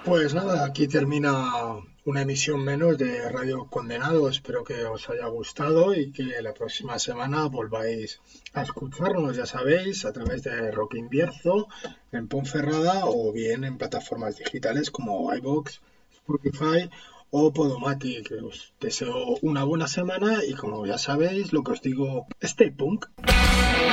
Pues nada, aquí termina una emisión menos de Radio Condenado. Espero que os haya gustado y que la próxima semana volváis a escucharnos, ya sabéis, a través de Rock Invierzo, en Ponferrada o bien en plataformas digitales como iVoox, Spotify o Podomatic. Os deseo una buena semana y como ya sabéis, lo que os digo, stay punk.